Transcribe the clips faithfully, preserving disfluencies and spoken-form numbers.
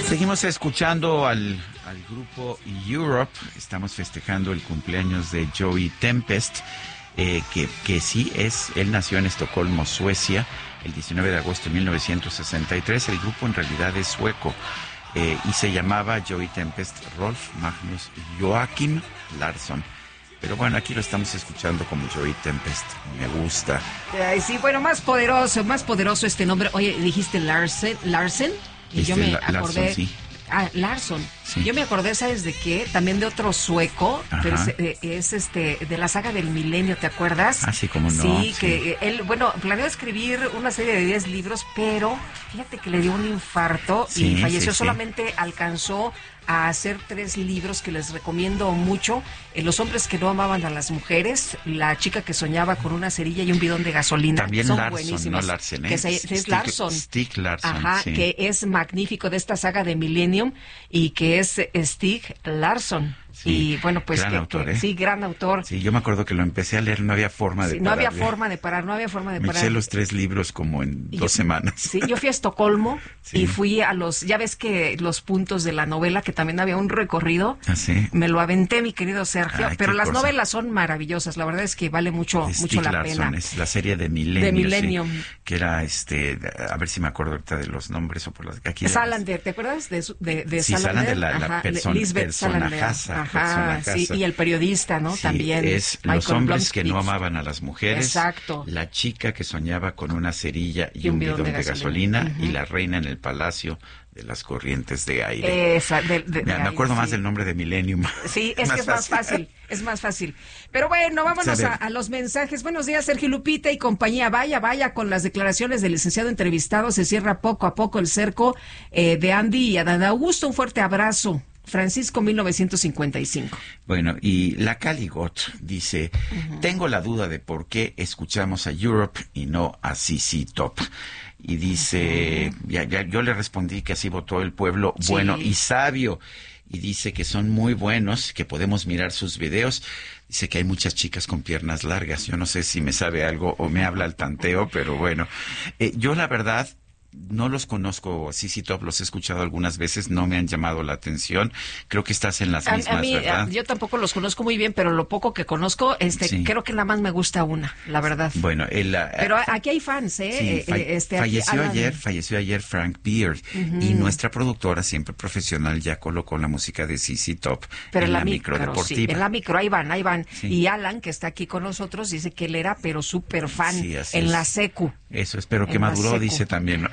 Seguimos escuchando al, al grupo Europe. Estamos festejando el cumpleaños de Joey Tempest, eh, que, que sí es, él nació en Estocolmo, Suecia, el diecinueve de agosto de mil novecientos sesenta y tres. El grupo en realidad es sueco eh, y se llamaba Joey Tempest Rolf Magnus Joakim Larsson. Pero bueno, aquí lo estamos escuchando como Joey Tempest. Me gusta. Ay, sí, bueno, más poderoso, más poderoso este nombre. Oye, dijiste Larsen, Larsen. Y este, yo me la, acordé... Larsson, sí. Ah, Larsson. Sí. Yo me acordé, ¿sabes de qué? También de otro sueco, Ajá. pero es, eh, es este de la saga del Milenio, ¿te acuerdas? Ah, sí, cómo no. Sí, sí. que eh, él, bueno, planeó escribir una serie de diez libros, pero fíjate que le dio un infarto Sí, y falleció. sí, sí. Solamente alcanzó a hacer tres libros que les recomiendo mucho. Eh, Los hombres que no amaban a las mujeres, La chica que soñaba con una cerilla y un bidón de gasolina. También Son Larsson, buenísimos. no Larsen, ¿eh? Que se- es Stieg- Larsson. Stieg Larsson, Ajá, sí. que es magnífico, de esta saga de Millennium, y que es eh, Stieg Larsson. Sí, y bueno, pues gran que, autor, que- ¿eh? sí, gran autor. Sí, yo me acuerdo que lo empecé a leer, no había forma de Sí, no había pararle. forma de parar, no había forma de Me parar. eché los tres libros como en Y dos yo- semanas. Sí, yo fui a Estocolmo Sí. y fui a los, ya ves que los puntos de la novela, que también había un recorrido, ¿Ah, sí? me lo aventé, mi querido Sergio, Ay, pero qué las cosa. novelas son maravillosas, la verdad es que vale mucho, De mucho Stieg la Larsson, pena. es la serie de Millennium. De Millennium. Sí, que era, este, a ver si me acuerdo ahorita de los nombres o por las... Aquí Salander, ¿te acuerdas de, su- de, de Sí, Salander? Salander, la- la Ajá, person- Lisbeth Salander. personajaza, Ajá, personajaza. sí, y el periodista, ¿no? Sí, También. es Los Michael hombres que no Blomstedt. amaban a las mujeres. Exacto. La chica que soñaba con una cerilla y, un bidón, de gasolina. gasolina. Y Ujú. la reina en el palacio de las corrientes de aire. Esa, de- de- me, de me ahí, acuerdo más sí. del nombre de Millennium. Sí, es que es más fácil, es más fácil. Pero bueno, vámonos a, a los mensajes. Buenos días, Sergio Lupita y compañía. Vaya, vaya, con las declaraciones del licenciado entrevistado se cierra poco a poco el cerco eh, de Andy y Adán Augusto. Un fuerte abrazo. Francisco, mil novecientos cincuenta y cinco. Bueno, y la Caligot dice, uh-huh. tengo la duda de por qué escuchamos a Europe y no a C C Top. Y dice, uh-huh. ya, ya, yo le respondí que así votó el pueblo sí. bueno y sabio. Y dice que son muy buenos, que podemos mirar sus videos. Dice que hay muchas chicas con piernas largas. Yo no sé si me sabe algo o me habla al tanteo, pero bueno. Eh, yo la verdad... no los conozco, C C Top, los he escuchado algunas veces, no me han llamado la atención. Creo que estás en las mismas, a, a mí, ¿verdad? A, yo tampoco los conozco muy bien, pero lo poco que conozco, este, sí. creo que nada más me gusta una, la verdad. Bueno, el, pero aquí hay fans, ¿eh? Sí, fa- este, falleció aquí, ayer, falleció ayer Frank Beard uh-huh. y nuestra productora, siempre profesional, ya colocó la música de C C Top pero en la, la micro, micro deportiva. Sí, en la micro, ahí van, ahí van. Sí. Y Alan, que está aquí con nosotros, dice que él era, pero súper fan sí, en es. la secu. Eso, espero que maduró, dice también.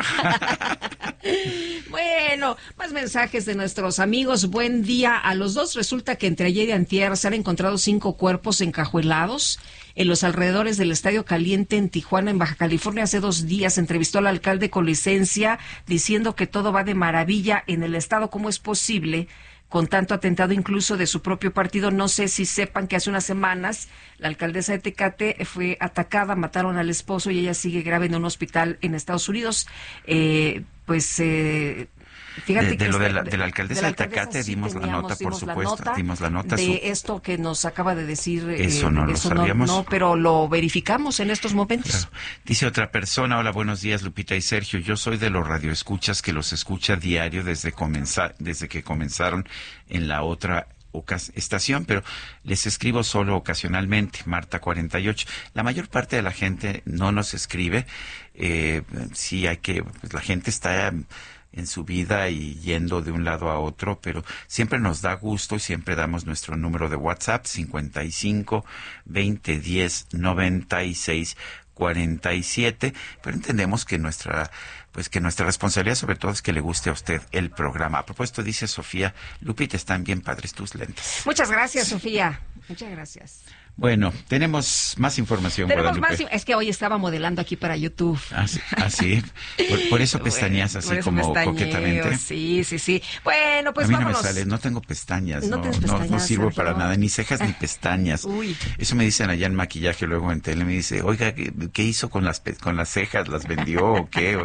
Bueno, más mensajes de nuestros amigos. Buen día a los dos. Resulta que entre ayer y antier se han encontrado cinco cuerpos encajuelados en los alrededores del Estadio Caliente en Tijuana, en Baja California. Hace dos días entrevistó al alcalde con licencia diciendo que todo va de maravilla en el estado. ¿Cómo es posible con tanto atentado incluso de su propio partido? No sé si sepan que hace unas semanas la alcaldesa de Tecate fue atacada, mataron al esposo y ella sigue grave en un hospital en Estados Unidos. Eh, pues... Eh, Fíjate de, que de lo este, de, la, de la alcaldesa de, la alcaldesa de Tecate sí dimos la nota, por supuesto, la nota dimos la nota. De su... esto que nos acaba de decir. Eso eh, no eso lo sabíamos. No, no, pero lo verificamos en estos momentos. Claro. Dice otra persona, hola, buenos días, Lupita y Sergio. Yo soy de los radioescuchas que los escucha diario desde, comenzar, desde que comenzaron en la otra estación, pero les escribo solo ocasionalmente, Marta cuarenta y ocho. La mayor parte de la gente no nos escribe. Eh, sí hay que, pues la gente está en su vida y yendo de un lado a otro, pero siempre nos da gusto y siempre damos nuestro número de WhatsApp cincuenta y cinco, veinte, diez, noventa y seis, cuarenta y siete, pero entendemos que nuestra pues que nuestra responsabilidad sobre todo es que le guste a usted el programa. A propósito, dice Sofía, Lupita, están bien padres tus lentes. Muchas gracias, Sofía. Muchas gracias. Bueno, tenemos más información, Tenemos Guadalupe. más, es que hoy estaba modelando aquí para YouTube. Ah, sí, ah, sí. Por, por eso pestañas así eso como pestañeo, coquetamente. Sí, sí, sí. Bueno, pues a mí vámonos. no me sale, no tengo pestañas, no, no, pestañas, no, no sirvo Sergio. para nada, ni cejas ni pestañas. Uy. Eso me dicen allá en maquillaje, luego en tele me dice, oiga, ¿qué, qué hizo con las con las cejas? ¿Las vendió o qué?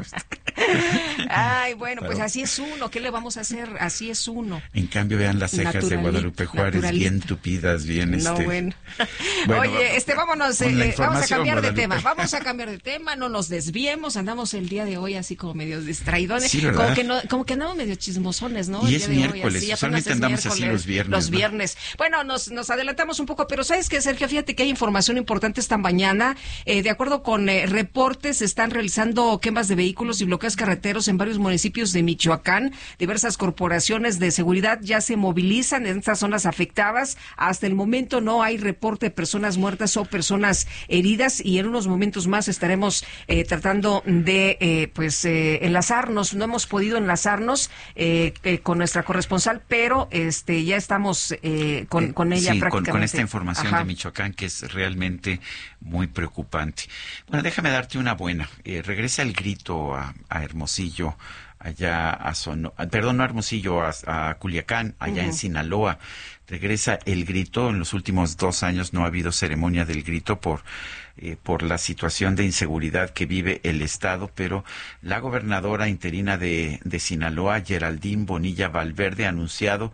Ay, bueno, pues así es uno. ¿Qué le vamos a hacer? Así es uno. En cambio, vean las cejas Naturali- de Guadalupe Juárez, naturalista. Bien tupidas, bien este. No, bueno. bueno Oye, este, vámonos, eh, vamos a cambiar Guadalupe. de tema. Vamos a cambiar de tema, no nos desviemos. Andamos el día de hoy así como medio distraidones. Sí, como que no, como que andamos medio chismosones, ¿no? Y el es día miércoles, de hoy, así, solamente andamos así los viernes. Los viernes. ¿no? Bueno, nos, nos adelantamos un poco, pero ¿sabes qué, Sergio? Fíjate que hay información importante esta mañana. Eh, de acuerdo con eh, reportes, se están realizando quemas de vehículos y bloqueos carreteros en varios municipios de Michoacán. Diversas corporaciones de seguridad ya se movilizan en estas zonas afectadas. Hasta el momento no hay reporte de personas muertas o personas heridas, y en unos momentos más estaremos eh, tratando de eh, pues eh, enlazarnos. No hemos podido enlazarnos eh, eh, con nuestra corresponsal, pero este ya estamos eh, con, eh, con ella sí, prácticamente. Con, con esta información Ajá. de Michoacán, que es realmente muy preocupante. Bueno, déjame darte una buena. Eh, regresa el grito a, a Hermosillo, allá a Sono, perdón, no a Hermosillo, a, a Culiacán, allá uh-huh. en Sinaloa. Regresa el grito. En los últimos dos años no ha habido ceremonia del grito por eh, por la situación de inseguridad que vive el estado, pero la gobernadora interina de, de Sinaloa, Geraldine Bonilla Valverde, ha anunciado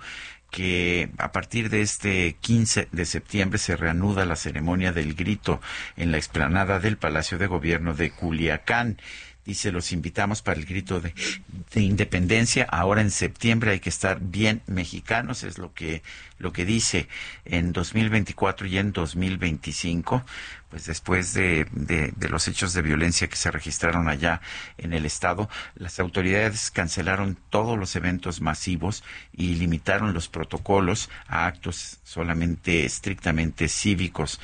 que a partir de este quince de septiembre se reanuda la ceremonia del grito en la explanada del Palacio de Gobierno de Culiacán. Dice, los invitamos para el grito de, de independencia. Ahora en septiembre hay que estar bien mexicanos, es lo que lo que dice. En dos mil veinticuatro y en dos mil veinticinco, pues después de, de, de los hechos de violencia que se registraron allá en el estado, las autoridades cancelaron todos los eventos masivos y limitaron los protocolos a actos solamente estrictamente cívicos.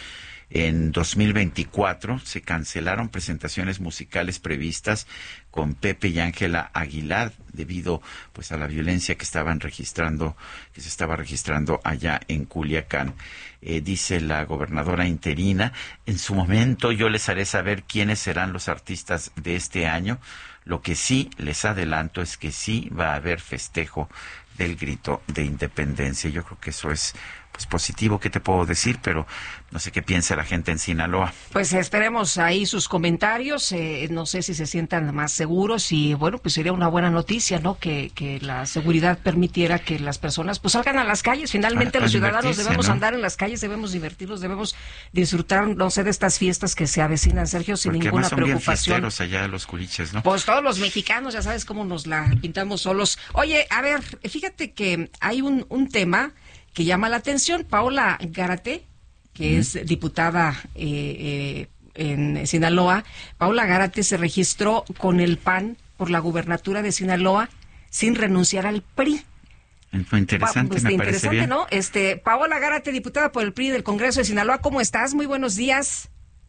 En dos mil veinticuatro se cancelaron presentaciones musicales previstas con Pepe y Ángela Aguilar debido pues a la violencia que estaban registrando, que se estaba registrando allá en Culiacán. Eh, dice la gobernadora interina, en su momento yo les haré saber quiénes serán los artistas de este año. Lo que sí les adelanto es que sí va a haber festejo del grito de independencia. Yo creo que eso es pues positivo, ¿qué te puedo decir? Pero no sé qué piensa la gente en Sinaloa. Pues esperemos ahí sus comentarios, eh, no sé si se sientan más seguros y bueno, pues sería una buena noticia, ¿no? Que, que la seguridad permitiera que las personas pues salgan a las calles. Finalmente a, a los ciudadanos debemos ¿no? andar en las calles, debemos divertirnos, debemos disfrutar, no sé, de estas fiestas que se avecinan, Sergio, sin Porque ninguna son preocupación. Bien allá los culiches, ¿no? Pues todos los mexicanos, ya sabes cómo nos la pintamos solos. Oye, a ver, fíjate que hay un, un tema que llama la atención. Paola Gárate, que uh-huh. es diputada eh, eh, en Sinaloa, Paola Gárate se registró con el P A N por la gubernatura de Sinaloa sin renunciar al P R I. Fue interesante, pues, me interesante, parece bien. ¿no? Este, Paola Gárate, diputada por el P R I del Congreso de Sinaloa, ¿cómo estás? Muy buenos días.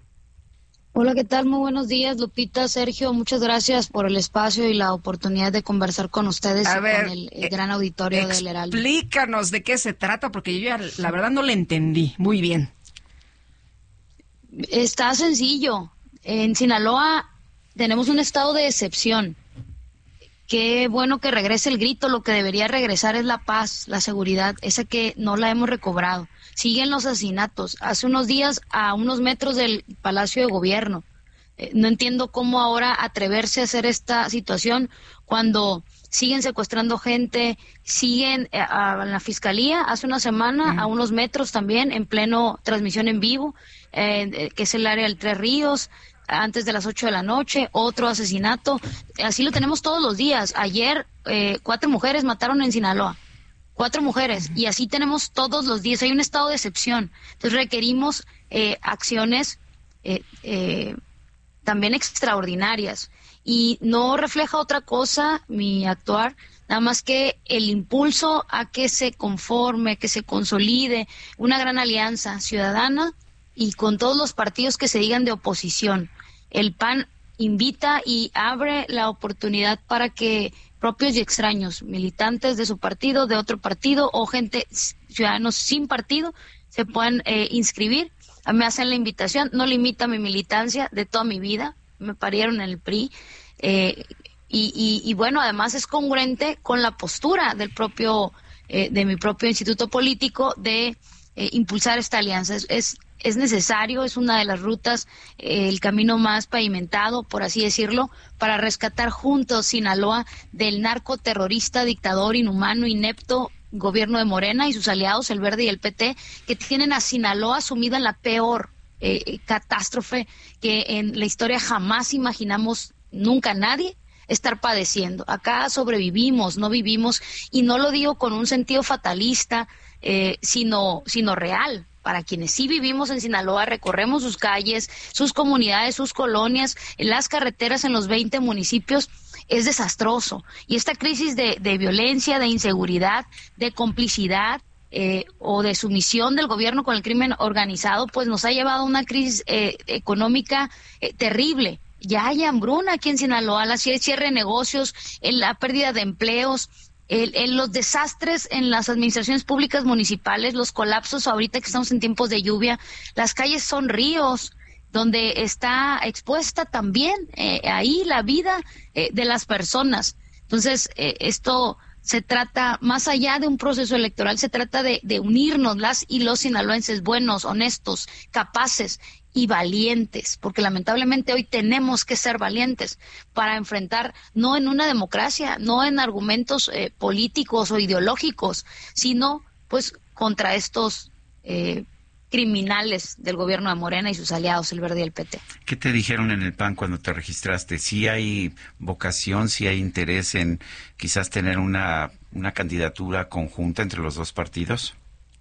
Hola, ¿qué tal? Muy buenos días, Lupita, Sergio, muchas gracias por el espacio y la oportunidad de conversar con ustedes a y ver, con el, el gran auditorio del Heraldo. Explícanos de qué se trata, porque yo ya la verdad no le entendí muy bien. Está sencillo. En Sinaloa tenemos un estado de excepción. Qué bueno que regrese el grito, lo que debería regresar es la paz, la seguridad, esa que no la hemos recobrado. Siguen los asesinatos. Hace unos días, a unos metros del Palacio de Gobierno. Eh, no entiendo cómo ahora atreverse a hacer esta situación cuando siguen secuestrando gente, siguen eh, a, a la Fiscalía, hace una semana, mm. a unos metros también, en pleno transmisión en vivo, eh, que es el área del Tres Ríos, antes de las ocho de la noche, otro asesinato. Así lo tenemos todos los días. Ayer, eh, cuatro mujeres mataron en Sinaloa. Cuatro mujeres, y así tenemos todos los días. Hay un estado de excepción. Entonces requerimos eh, acciones eh, eh, también extraordinarias. Y no refleja otra cosa mi actuar, nada más que el impulso a que se conforme, que se consolide una gran alianza ciudadana y con todos los partidos que se digan de oposición. El P A N invita y abre la oportunidad para que propios y extraños, militantes de su partido, de otro partido o gente, ciudadanos sin partido, se puedan eh, inscribir. A mí me hacen la invitación, no limita mi militancia de toda mi vida, me parieron en el P R I, eh, y, y, y bueno, además es congruente con la postura del propio, eh, de mi propio instituto político de eh, impulsar esta alianza. Es, es es necesario, es una de las rutas, eh, el camino más pavimentado, por así decirlo, para rescatar juntos Sinaloa del narcoterrorista, dictador, inhumano, inepto gobierno de Morena y sus aliados, el Verde y el P T, que tienen a Sinaloa sumida en la peor eh, catástrofe que en la historia jamás imaginamos nunca nadie estar padeciendo. Acá sobrevivimos, no vivimos, y no lo digo con un sentido fatalista, eh, sino, sino real. Para quienes sí vivimos en Sinaloa, recorremos sus calles, sus comunidades, sus colonias, las carreteras en los veinte municipios, es desastroso. Y esta crisis de, de violencia, de inseguridad, de complicidad eh, o de sumisión del gobierno con el crimen organizado, pues nos ha llevado a una crisis eh, económica eh, terrible. Ya hay hambruna aquí en Sinaloa, la cierre de negocios, la pérdida de empleos, el, el, los desastres en las administraciones públicas municipales, los colapsos ahorita que estamos en tiempos de lluvia, las calles son ríos, donde está expuesta también eh, ahí la vida eh, de las personas. Entonces, eh, esto se trata, más allá de un proceso electoral, se trata de, de unirnos las y los sinaloenses buenos, honestos, capaces y valientes, porque lamentablemente hoy tenemos que ser valientes para enfrentar, no en una democracia, no en argumentos eh, políticos o ideológicos, sino pues contra estos eh, criminales del gobierno de Morena y sus aliados, el Verde y el P T. ¿Qué te dijeron en el P A N cuando te registraste? ¿Sí hay vocación, sí hay interés en quizás tener una, una candidatura conjunta entre los dos partidos?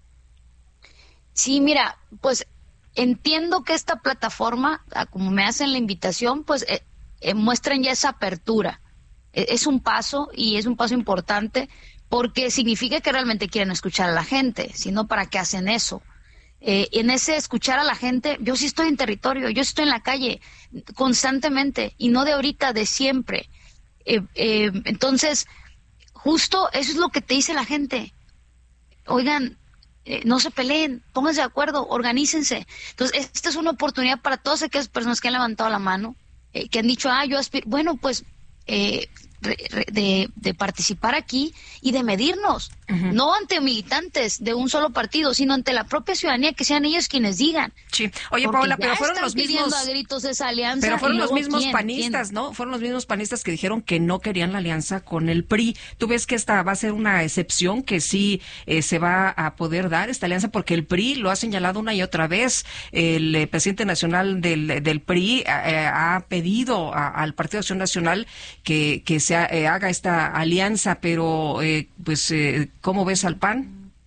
Sí, mira, pues entiendo que esta plataforma, como me hacen la invitación, pues eh, eh, muestran ya esa apertura. Eh, es un paso y es un paso importante porque significa que realmente quieren escuchar a la gente, si no, ¿para qué hacen eso? Eh, en ese escuchar a la gente, yo sí estoy en territorio, yo estoy en la calle constantemente y no de ahorita, de siempre. Eh, eh, entonces, justo eso es lo que te dice la gente. Oigan, Eh, no se peleen, pónganse de acuerdo, organícense. Entonces, esta es una oportunidad para todas aquellas personas que han levantado la mano, eh, que han dicho, ah, yo aspiro, bueno, pues, eh, re, re, de, de participar aquí y de medirnos, uh-huh. no ante militantes de un solo partido, sino ante la propia ciudadanía, que sean ellos quienes digan. Sí, oye, Paola, pero fueron los mismos a gritos esa alianza. Pero fueron los mismos ¿quién? panistas, ¿quién? ¿no? Fueron los mismos panistas que dijeron que no querían la alianza con el P R I. ¿Tú ves que esta va a ser una excepción, que sí eh, se va a poder dar esta alianza? Porque el P R I lo ha señalado una y otra vez. El eh, presidente nacional del, del P R I eh, ha pedido a, al Partido Acción Nacional que, que se ha, eh, haga esta alianza, pero eh, pues, eh, ¿cómo ves al P A N?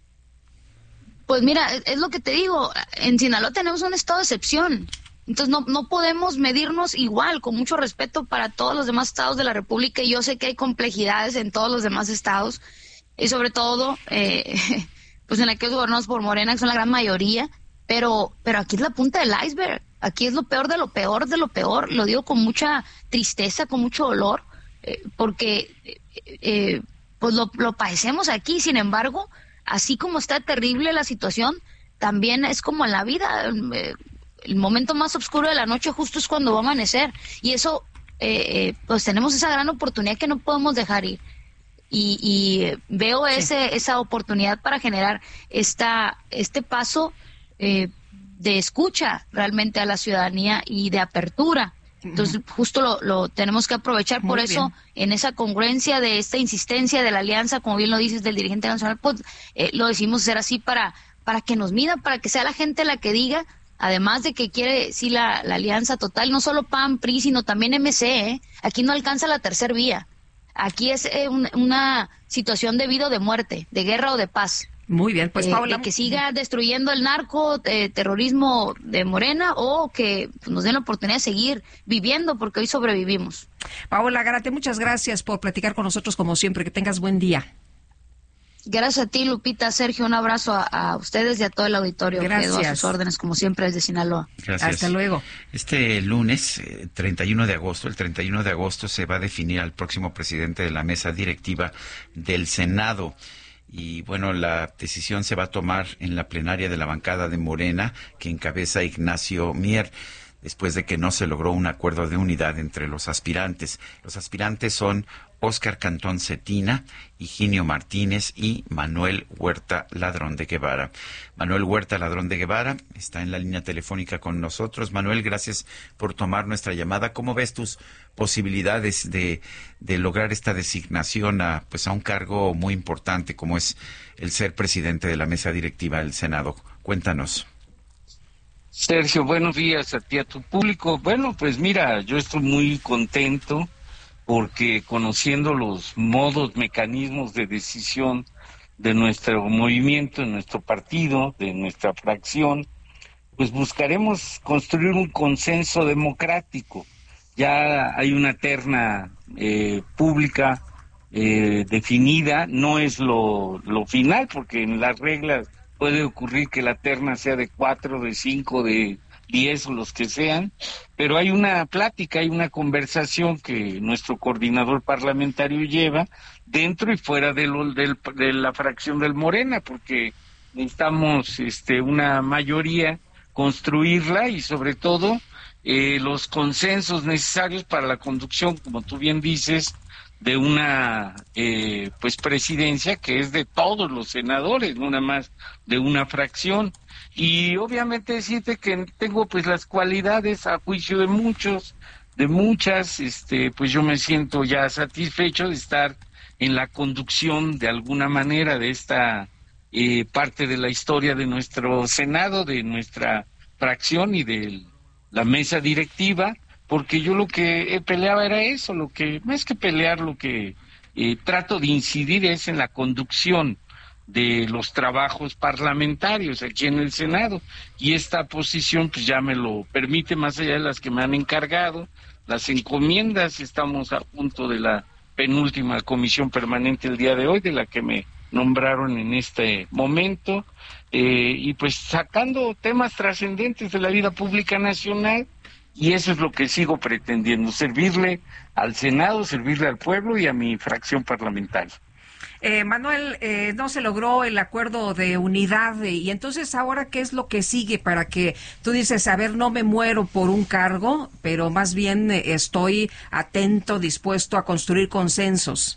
Pues mira, es lo que te digo, en Sinaloa tenemos un estado de excepción, entonces no, no podemos medirnos igual, con mucho respeto para todos los demás estados de la República, y yo sé que hay complejidades en todos los demás estados, y sobre todo, eh, pues en aquellos gobernados por Morena, que son la gran mayoría, pero, pero aquí es la punta del iceberg, aquí es lo peor de lo peor de lo peor, lo digo con mucha tristeza, con mucho dolor, eh, porque eh, eh, pues lo, lo padecemos aquí, sin embargo, así como está terrible la situación, también es como en la vida, eh, el momento más oscuro de la noche justo es cuando va a amanecer, y eso, eh, eh, pues tenemos esa gran oportunidad que no podemos dejar ir, y, y veo sí. ese esa oportunidad para generar esta este paso eh, de escucha realmente a la ciudadanía y de apertura. Entonces, justo lo, lo tenemos que aprovechar. Muy por eso, bien. En esa congruencia de esta insistencia de la alianza, como bien lo dices, del dirigente nacional, pues eh, lo decimos hacer así para para que nos mida, para que sea la gente la que diga, además de que quiere sí la, la alianza total, no solo P A N, P R I, sino también M C, ¿eh? Aquí no alcanza la tercer vía. Aquí es eh, un, una situación de vida o de muerte, de guerra o de paz. Muy bien, pues Paola. Eh, que siga destruyendo el narco, eh, terrorismo de Morena, o que pues, nos den la oportunidad de seguir viviendo, porque hoy sobrevivimos. Paola Gárate, muchas gracias por platicar con nosotros como siempre. Que tengas buen día. Gracias a ti, Lupita, Sergio, un abrazo a, a ustedes y a todo el auditorio. Gracias. Quedo a sus órdenes, como siempre, desde Sinaloa. Gracias. Hasta luego. Este lunes, eh, treinta y uno de agosto, el treinta y uno de agosto se va a definir al próximo presidente de la mesa directiva del Senado. Y bueno, la decisión se va a tomar en la plenaria de la bancada de Morena, que encabeza Ignacio Mier, después de que no se logró un acuerdo de unidad entre los aspirantes. Los aspirantes son Óscar Cantón Cetina, Higinio Martínez y Manuel Huerta Ladrón de Guevara. Manuel Huerta Ladrón de Guevara está en la línea telefónica con nosotros. Manuel, gracias por tomar nuestra llamada. ¿Cómo ves tus posibilidades de, de lograr esta designación a, pues, a un cargo muy importante como es el ser presidente de la mesa directiva del Senado? Cuéntanos. Sergio, buenos días a ti, a tu público. Bueno, pues mira, yo estoy muy contento porque conociendo los modos, mecanismos de decisión de nuestro movimiento, de nuestro partido, de nuestra fracción, pues buscaremos construir un consenso democrático. Ya hay una terna eh, pública eh, definida, no es lo, lo final, porque en las reglas puede ocurrir que la terna sea de cuatro, de cinco, de diez o los que sean, pero hay una plática, hay una conversación que nuestro coordinador parlamentario lleva dentro y fuera de, lo, del, de la fracción del Morena, porque necesitamos este, una mayoría, construirla y sobre todo eh, los consensos necesarios para la conducción, como tú bien dices, de una eh, pues presidencia que es de todos los senadores, no nada más de una fracción. Y obviamente decirte que tengo pues las cualidades a juicio de muchos, de muchas, este pues yo me siento ya satisfecho de estar en la conducción de alguna manera de esta eh, parte de la historia de nuestro Senado, de nuestra fracción y de la mesa directiva, porque yo lo que peleaba era eso, lo que más que pelear, lo que eh, trato de incidir es en la conducción de los trabajos parlamentarios aquí en el Senado, y esta posición pues ya me lo permite, más allá de las que me han encargado, las encomiendas. Estamos a punto de la penúltima comisión permanente el día de hoy, de la que me nombraron en este momento, eh, y pues sacando temas trascendentes de la vida pública nacional, y eso es lo que sigo pretendiendo, servirle al Senado, servirle al pueblo y a mi fracción parlamentaria. Eh, Manuel, eh, no se logró el acuerdo de unidad eh, y entonces ahora ¿qué es lo que sigue para que tú dices, a ver, no me muero por un cargo, pero más bien eh, estoy atento, dispuesto a construir consensos?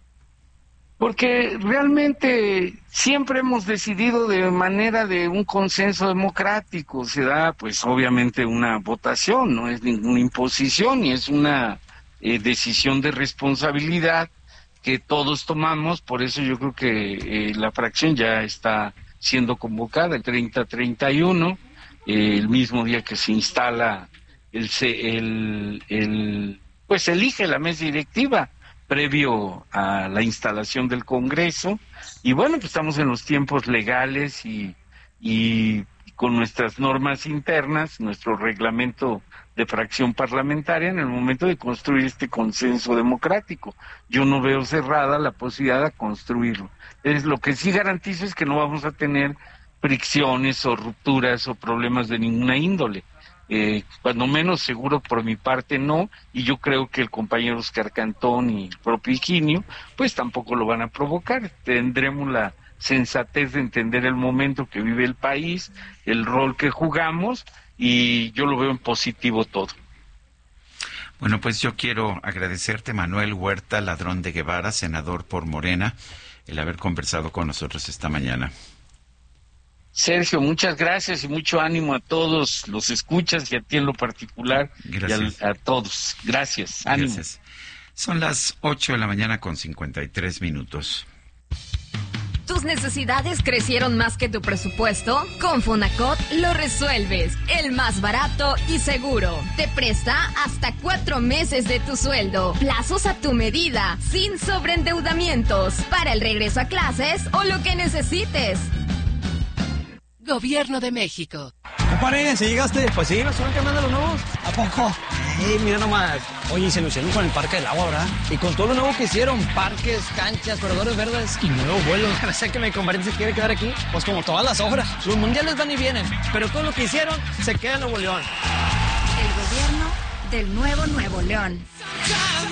Porque realmente siempre hemos decidido de manera de un consenso democrático, se da pues obviamente una votación, no es ninguna imposición y es una eh, decisión de responsabilidad que todos tomamos. Por eso yo creo que eh, la fracción ya está siendo convocada el treinta treinta y uno, eh, el mismo día que se instala, el, el, el pues elige la mesa directiva previo a la instalación del Congreso, y bueno, pues estamos en los tiempos legales y, y con nuestras normas internas, nuestro reglamento de fracción parlamentaria en el momento de construir este consenso democrático. Yo no veo cerrada la posibilidad de construirlo. Es lo que sí garantizo es que no vamos a tener fricciones o rupturas o problemas de ninguna índole. Eh, cuando menos seguro por mi parte no, y yo creo que el compañero Óscar Cantón y el propio Higinio pues tampoco lo van a provocar. Tendremos la sensatez de entender el momento que vive el país, el rol que jugamos, y yo lo veo en positivo todo. Bueno, pues yo quiero agradecerte, Manuel Huerta Ladrón de Guevara, senador por Morena, el haber conversado con nosotros esta mañana. Sergio, muchas gracias y mucho ánimo a todos los escuchas y a ti en lo particular. Gracias. Y a, a todos. Gracias. Ánimo. Gracias. Son las ocho de la mañana con cincuenta y tres minutos. ¿Tus necesidades crecieron más que tu presupuesto? Con Fonacot lo resuelves. El más barato y seguro. Te presta hasta cuatro meses de tu sueldo. Plazos a tu medida, sin sobreendeudamientos. Para el regreso a clases o lo que necesites. Gobierno de México. Compadre, ¿sí llegaste? Pues sí, ¿me suelen quemando los nuevos? ¿A poco? Ey, mira nomás. Oye, se lucieron con el Parque del Agua, ¿verdad? Y con todo lo nuevo que hicieron, parques, canchas, corredores verdes y nuevos vuelos. Sé que mi compadre se quiere quedar aquí, pues como todas las obras. Los mundiales van y vienen, pero todo lo que hicieron se queda en Nuevo León. El gobierno del nuevo Nuevo León.